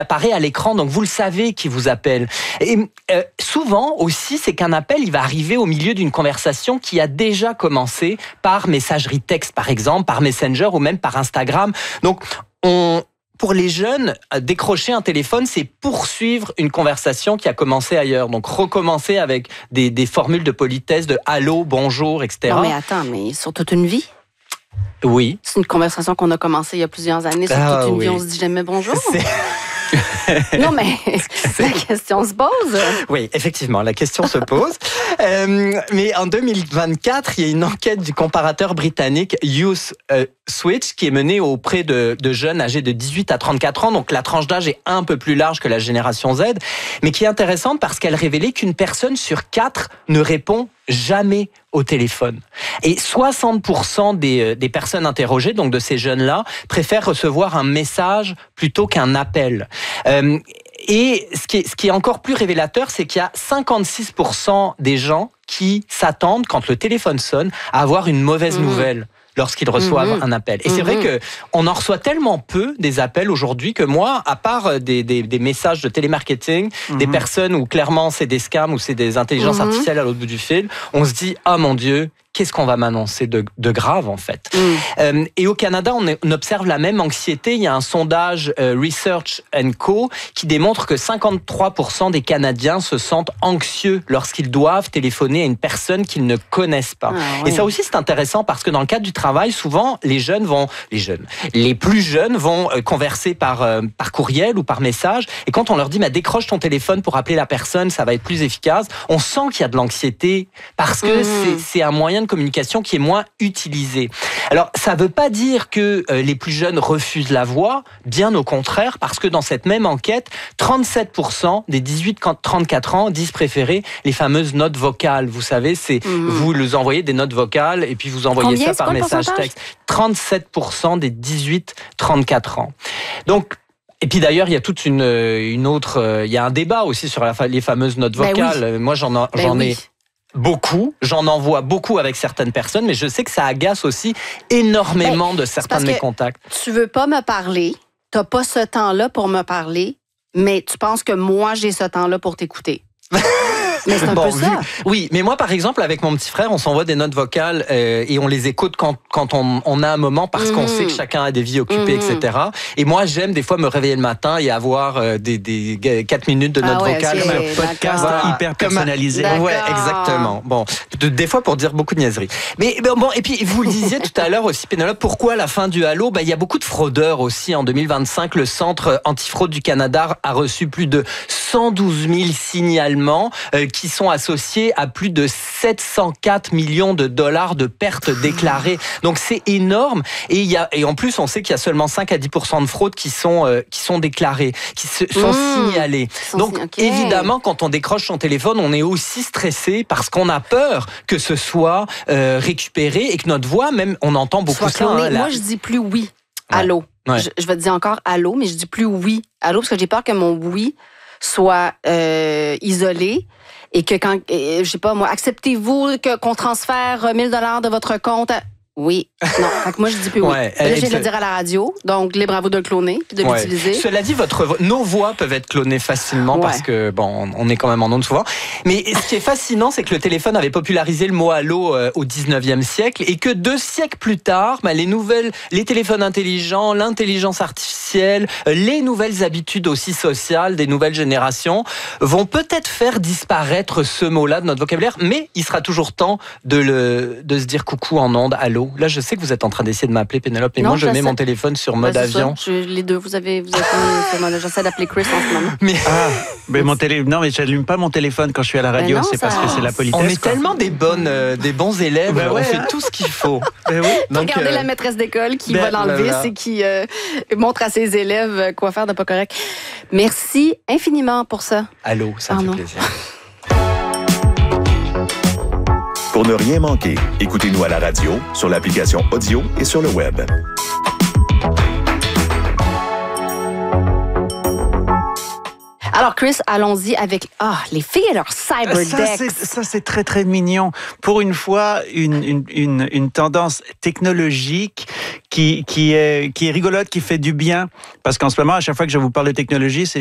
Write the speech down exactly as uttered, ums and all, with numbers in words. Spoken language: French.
apparaît à l'écran, donc vous le savez qui vous appelle. Et euh, souvent aussi, c'est qu'un appel, il va arriver au milieu d'une conversation qui a déjà commencé par messagerie texte, par exemple, par Messenger ou même par Instagram. Donc, on... Pour les jeunes, décrocher un téléphone, c'est poursuivre une conversation qui a commencé ailleurs. Donc, recommencer avec des, des formules de politesse, de allô, bonjour, et cetera. Non, mais attends, mais sur toute une vie? Oui. C'est une conversation qu'on a commencée il y a plusieurs années. Sur ah, toute une oui. vie, on se dit jamais bonjour. C'est... Non, mais la question se pose. Oui, effectivement, la question se pose. Euh, mais en deux mille vingt-quatre, il y a une enquête du comparateur britannique Youth euh, Switch qui est menée auprès de, de jeunes âgés de dix-huit à trente-quatre ans. Donc la tranche d'âge est un peu plus large que la génération Z, mais qui est intéressante parce qu'elle révélait qu'une personne sur quatre ne répond jamais au téléphone. Et soixante pour cent des, des personnes interrogées, donc de ces jeunes-là, préfèrent recevoir un message plutôt qu'un appel. Euh, et ce qui, est, ce qui est encore plus révélateur, c'est qu'il y a cinquante-six pour cent des gens qui s'attendent, quand le téléphone sonne, à avoir une mauvaise mmh. nouvelle lorsqu'ils reçoivent mmh. un appel. Et mmh. c'est vrai qu'on en reçoit tellement peu des appels aujourd'hui que moi, à part des, des, des messages de télémarketing, mmh. des personnes où clairement c'est des scams ou c'est des intelligences mmh. artificielles à l'autre bout du fil, on se dit « Ah mon Dieu !» qu'est-ce qu'on va m'annoncer de, de grave, en fait. Mm. Euh, et au Canada, on, est, on observe la même anxiété. Il y a un sondage euh, Research and Co qui démontre que cinquante-trois pour cent des Canadiens se sentent anxieux lorsqu'ils doivent téléphoner à une personne qu'ils ne connaissent pas. Ah, oui. Et ça aussi, c'est intéressant parce que dans le cadre du travail, souvent, les jeunes vont... Les jeunes... Les plus jeunes vont euh, converser par, euh, par courriel ou par message. Et quand on leur dit bah, « décroche ton téléphone pour appeler la personne, ça va être plus efficace », on sent qu'il y a de l'anxiété parce que mm. c'est, c'est un moyen de communication qui est moins utilisé. Alors, ça ne veut pas dire que euh, les plus jeunes refusent la voix, bien au contraire, parce que dans cette même enquête, trente-sept pour cent des dix-huit à trente-quatre ans disent préférer les fameuses notes vocales. Vous savez, c'est mmh. vous les envoyez des notes vocales et puis vous envoyez Combien, ça par message texte. trente-sept pour cent des dix-huit à trente-quatre ans. Donc, et puis d'ailleurs, il y a toute une, une autre... Il y a un débat aussi sur la, les fameuses notes vocales. Ben oui. Moi, j'en, ben j'en oui. ai... Beaucoup, j'en envoie beaucoup avec certaines personnes, mais je sais que ça agace aussi énormément ben, de certains de mes contacts. Tu veux pas me parler, t'as pas ce temps-là pour me parler, mais tu penses que moi j'ai ce temps-là pour t'écouter. Mais c'est un bon, peu ça. Vu, oui, mais moi, par exemple, avec mon petit frère, on s'envoie des notes vocales euh, et on les écoute quand, quand on, on a un moment parce mmh. qu'on sait que chacun a des vies occupées, mmh. et cetera. Et moi, j'aime des fois me réveiller le matin et avoir euh, des, des quatre minutes de notes ah ouais, vocales. Comme un podcast voilà, hyper personnalisé. Un, ouais, exactement. Bon, de, des fois pour dire beaucoup de niaiseries. Mais bon, et puis vous le disiez tout à l'heure aussi, Pénélope, pourquoi la fin du Allô? Ben, il y a beaucoup de fraudeurs aussi. En deux mille vingt-cinq, le Centre antifraude du Canada a reçu plus de cent douze mille signalements euh, qui sont associés à plus de sept cent quatre millions de dollars de pertes déclarées. Donc c'est énorme. Et, il y a, et en plus, on sait qu'il y a seulement cinq à dix pour cent de fraudes qui sont, euh, qui sont déclarées, qui se, sont mmh. signalées. Sont Donc okay. évidemment, quand on décroche son téléphone, on est aussi stressé parce qu'on a peur que ce soit euh, récupéré et que notre voix, même, on entend beaucoup ça. Hein, Moi, je dis plus oui. Allô. Ouais. Je, je vais te dire encore allô, mais je dis plus oui. Allô, parce que j'ai peur que mon oui soit euh, isolé. Et que quand, je sais pas moi, acceptez-vous que, qu'on transfère mille dollars de votre compte à... Oui. Non. Fait que moi, je dis plus oui. Ouais, là, je viens de le dire à la radio. Donc, libre à vous de le cloner puis de ouais. l'utiliser. Cela dit, votre, nos voix peuvent être clonées facilement ouais. parce que, bon, on est quand même en ondes souvent. Mais ce qui est fascinant, c'est que le téléphone avait popularisé le mot allô euh, au dix-neuvième siècle et que deux siècles plus tard, bah, les nouvelles, les téléphones intelligents, l'intelligence artificielle, euh, les nouvelles habitudes aussi sociales des nouvelles générations vont peut-être faire disparaître ce mot-là de notre vocabulaire, mais il sera toujours temps de, le, de se dire coucou en ondes, allô. Là, je sais que vous êtes en train d'essayer de m'appeler, Pénélope, et non, moi, je mets sais. mon téléphone sur mode ben, avion. Je, les deux, vous avez, vous avez mis sur mode. J'essaie d'appeler Chris en ce moment. Mais ah, mais mon télé, non, mais j'allume pas mon téléphone quand je suis à la radio. Non, c'est ça... parce que c'est la politesse. On est quoi. tellement des bonnes, euh, des bons élèves. Ben ouais, on fait hein. tout ce qu'il faut. Ben oui. Donc, regardez euh... la maîtresse d'école qui ben, va dans le vice et qui euh, montre à ses élèves quoi faire de pas correct. Merci infiniment pour ça. Allô, ça me fait plaisir. Pour ne rien manquer, écoutez-nous à la radio, sur l'application audio et sur le web. Alors, Chris, allons-y avec ah, les filles et leur cyberdeck. Ça, c'est, ça, c'est très, très mignon. Pour une fois, une, une, une, une tendance technologique qui, qui, est, qui est rigolote, qui fait du bien. Parce qu'en ce moment, à chaque fois que je vous parle de technologie, c'est